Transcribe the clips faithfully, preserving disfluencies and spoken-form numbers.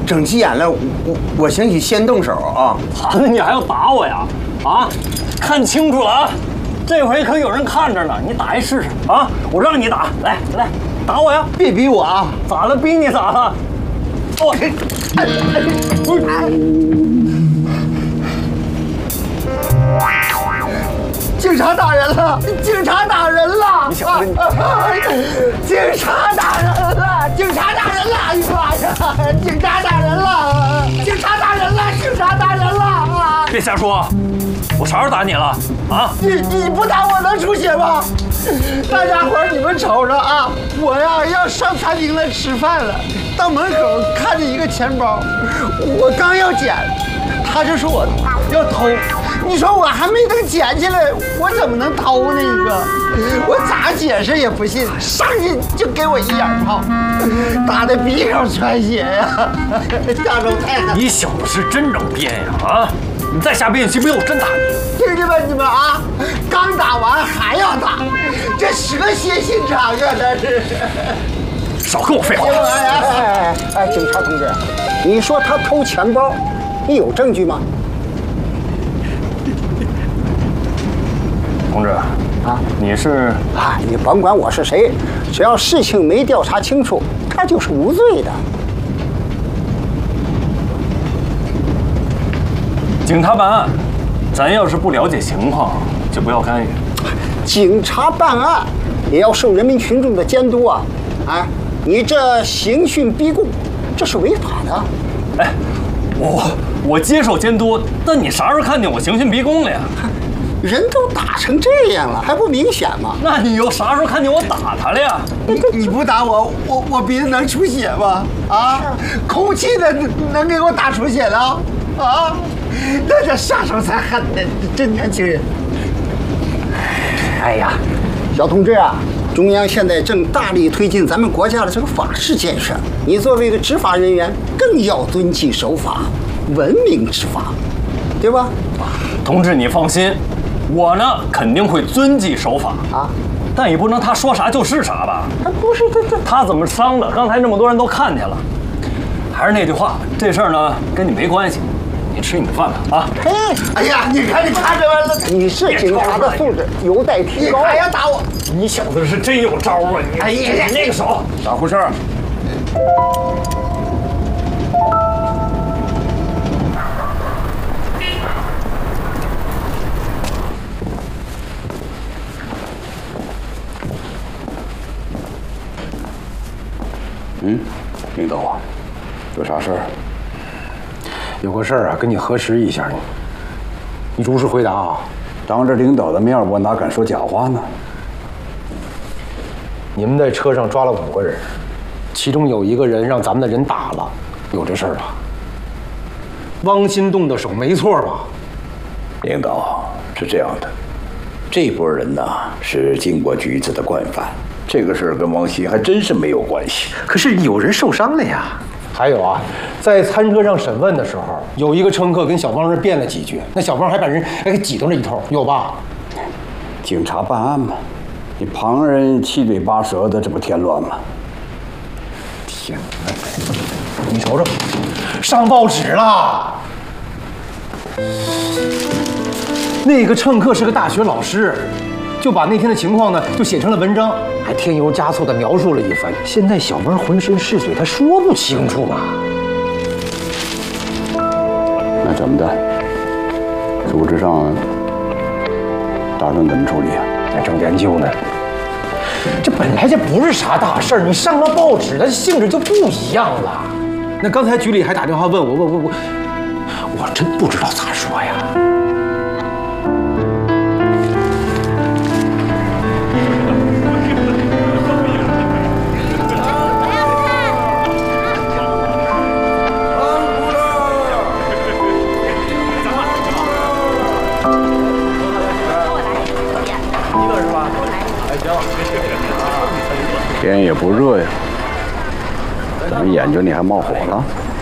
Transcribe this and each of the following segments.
整急眼了，我我我兴许先动手啊！ 好，那你还要打我呀？啊，看清楚了啊！这回可有人看着呢，你打一试试啊！我让你打，来来，打我呀！ 别逼我啊！ 咋了？逼你咋了？我这， 警察打人了！警察打人了！ 你小子， 警察打人了！警察打人了！哎呀妈呀！警察打人了！警察打人了！警察打人了！ 别瞎说！我啥时候打你了？啊！ 你你不打我能出血吗？大家伙你们瞅着啊！我呀要上餐厅来吃饭了，到门口看见一个钱包，我刚要捡，他就说我要偷。你说我还没等捡起来，我怎么能偷呢？你说我咋解释也不信，上去就给我一眼炮，打得鼻孔穿血呀！大周太太， 你小子是真能编呀！啊！你再瞎编，信不信我真打你？ 听见没你们啊！刚打完还要打，这蛇蝎心肠啊！这是。 少跟我废话！ 哎哎哎哎，警察同志，你说他偷钱包，你有证据吗？ 同志啊，你是啊，你甭管我是谁，只要事情没调查清楚，他就是无罪的。 警察办案，咱要是不了解情况，就不要干预。 警察办案也要受人民群众的监督啊！哎，你这刑讯逼供，这是违法的。 哎，我我接受监督，但你啥时候看见我刑讯逼供了呀？ 人都打成这样了，还不明显吗？ 那你又啥时候看见我打他了呀？ 你你不打我，我我鼻子能出血吗？啊，空气能能给我打出血了？啊，那这下手才狠呢！这年轻人。 哎呀，小同志啊，中央现在正大力推进咱们国家的这个法治建设，你作为一个执法人员，更要遵纪守法，文明执法，对吧？ 同志，你放心。我呢肯定会遵纪守法啊，但也不能他说啥就是啥吧？ 他不是这这他怎么伤的？刚才那么多人都看见了。还是那句话，这事儿呢跟你没关系，你吃你的饭吧啊！ 嘿， 哎呀，你看你看着完了， 你是警察的素质有待提高。 你还要打我？ 你小子是真有招啊！你哎呀， 你那个手， 咋回事？嗯，领导啊，有啥事儿？ 有个事儿啊，跟你核实一下，你你如实回答啊。 当着领导的面，我哪敢说假话呢？ 你们在车上抓了五个人，其中有一个人让咱们的人打了，有这事儿吧？汪新动的手没错吧？ 领导，是这样的，这波人呢是经过局子的惯犯，这个事儿跟王鑫还真是没有关系。 可是有人受伤了呀。还有啊，在餐车上审问的时候，有一个乘客跟小汪人辩了几句，那小汪还把人还给挤兑了一通，有吧？ 警察办案嘛，你旁人七嘴八舌的，这不添乱吗？ 天哪！你瞅瞅，上报纸了。那个乘客是个大学老师，就把那天的情况呢，就写成了文章，还添油加醋的描述了一番。现在小汪浑身是水，他说不清楚嘛。 那怎么的？组织上打算怎么处理啊？ 还正研究呢。这本来这不是啥大事儿，你上了报纸，它性质就不一样了。那刚才局里还打电话问我，我我我，我真不知道咋说呀。 天也不热呀，怎么眼睛里还冒火了？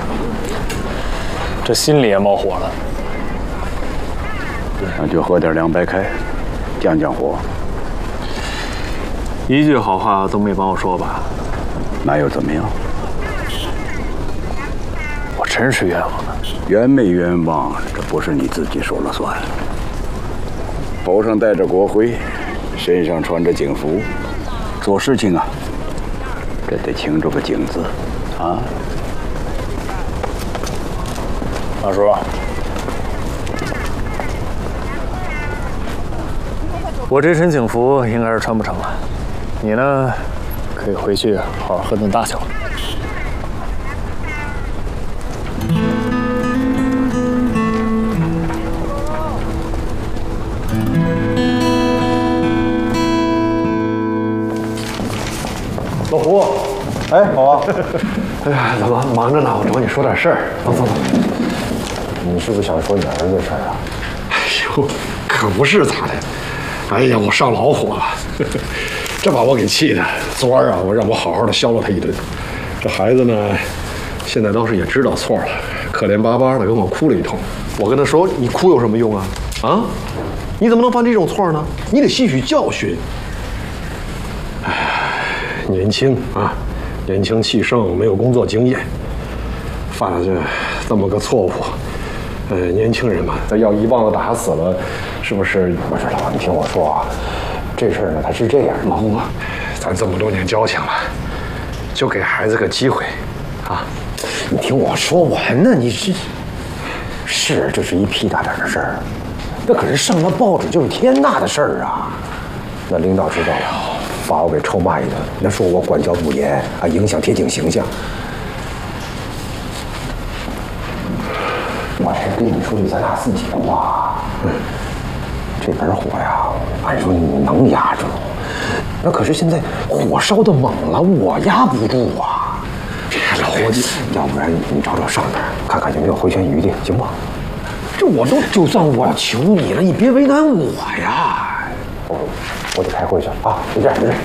这心里也冒火了。 那就喝点凉白开，降降火。 一句好话都没帮我说吧？ 那又怎么样？ 真是冤枉啊！ 冤没冤枉，这不是你自己说了算。头上戴着国徽，身上穿着警服，做事情啊，这得清楚个警字啊。 大叔，我这身警服应该是穿不成了，你呢，可以回去好好喝顿大酒。 老胡，哎，好啊。哎呀，怎么忙着呢？我找你说点事儿。走走走。你是不是想说你儿子的事儿啊？哎呦，可不是咋的。哎呀，我上老火了，这把我给气的。昨儿啊，我让我好好的削了他一顿。这孩子呢，现在倒是也知道错了，可怜巴巴的跟我哭了一通。我跟他说：“你哭有什么用啊？啊，你怎么能犯这种错呢？你得吸取教训。”哎。年轻啊，年轻气盛，没有工作经验，犯了这这么个错误，呃，年轻人嘛，要一棒子打死了，是不是？不是老，你听我说啊，这事儿呢，它是这样，老胡，咱这么多年交情了，就给孩子个机会，啊，你听我说完呢，你是是，这是一屁大点的事儿，那可是上了报纸就是天大的事儿啊，那领导知道了。把我给臭骂一顿，那说我管教不严啊，影响铁警形象。我这跟你说句咱俩自己的话，嗯，这根火呀，按说你能压住，那可是现在火烧的猛了，我压不住啊。老伙计，要不然你找找上边，看看有没有回旋余地，行吗？这我都就算我求你了，你别为难我呀。我我得开会去啊！就这样，就这样。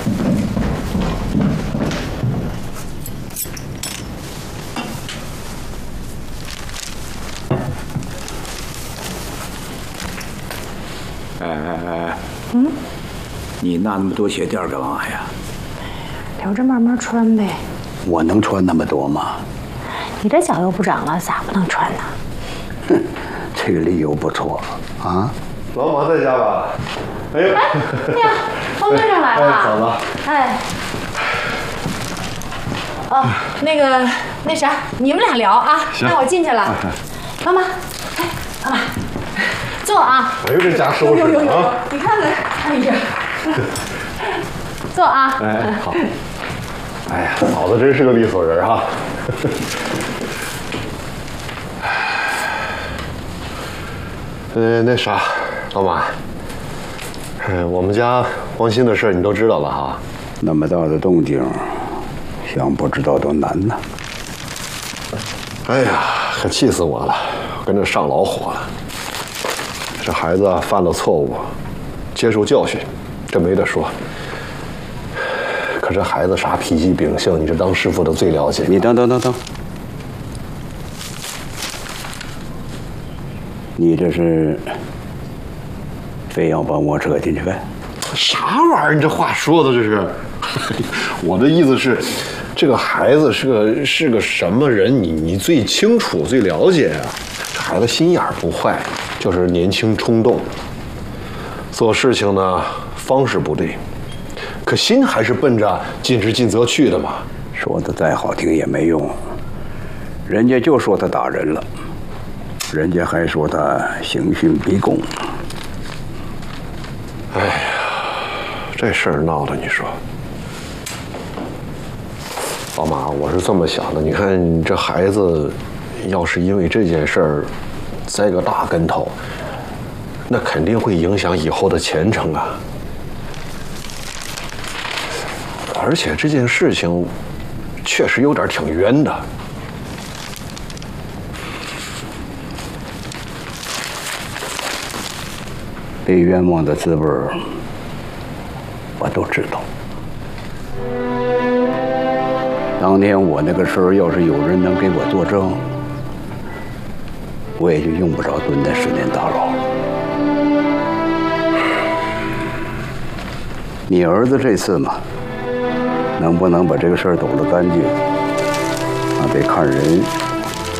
哎哎哎！嗯，你拿那么多鞋垫干嘛呀？ 留着慢慢穿呗。 我能穿那么多吗？ 你这脚又不长了，咋不能穿呢？ 哼，这个理由不错啊。 老马在家吧？哎呦， 哎呀，方队长来了。 哎，嫂子。 哎。哦，那个，那啥，你们俩聊啊。那我进去了。妈妈，哎，妈妈，坐啊。 哎呦，这家收拾的啊！ 你看看，哎呀，坐啊。 哎，好。哎呀，嫂子真是个利索人哈。呃，那啥，老马，嗯，我们家王鑫的事你都知道了哈。 那么大的动静，想不知道都难呐。 哎呀，可气死我了，跟着上老火了。这孩子啊，犯了错误，接受教训，这没得说。可这孩子啥脾气秉性，你这当师傅的最了解。 你等等等等，你这是非要把我扯进去呗？ 啥玩意儿？你这话说的这是？我的意思是，这个孩子是个是个什么人？你你最清楚、最了解啊。这孩子心眼儿不坏，就是年轻冲动，做事情呢方式不对。可心还是奔着尽职尽责去的嘛。 说的再好听也没用，人家就说他打人了，人家还说他刑讯逼供。 哎呀，这事儿闹的，你说，老马，我是这么想的。你看这孩子，要是因为这件事儿栽个大跟头，那肯定会影响以后的前程啊。而且这件事情确实有点挺冤的。 被冤枉的滋味我都知道。当年我那个时候，要是有人能给我作证，我也就用不着蹲那十年大牢。你儿子这次嘛，能不能把这个事儿抖了干净，那得看人